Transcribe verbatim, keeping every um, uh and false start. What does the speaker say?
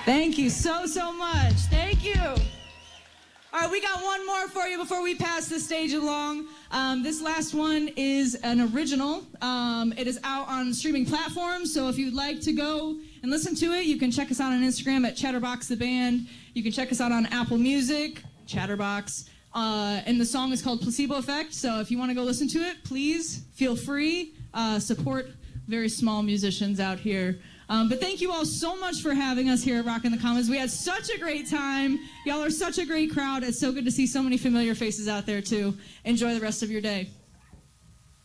Thank you so, so much. Thank you. All right, we got one more for you before we pass the stage along. Um, this last one is an original. Um, it is out on streaming platforms, so if you'd like to go and listen to it, you can check us out on Instagram at Chatterbox the Band. You can check us out on Apple Music, Chatterbox. Uh, and the song is called Placebo Effect, so if you want to go listen to it, please feel free. Uh, support very small musicians out here. Um, but thank you all so much for having us here at Rockin' the Commons. We had such a great time. Y'all are such a great crowd. It's so good to see so many familiar faces out there, too. Enjoy the rest of your day.